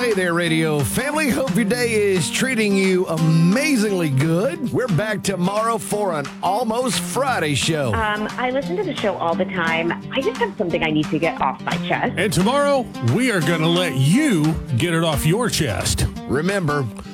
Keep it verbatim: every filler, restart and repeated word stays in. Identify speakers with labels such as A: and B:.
A: Hey there, radio family. Hope your day is treating you amazingly good. We're back tomorrow for an Almost Friday show.
B: Um, I listen to the show all the time. I just have something I need to get off my chest.
C: And tomorrow, we are going to let you get it off your chest.
A: Remember,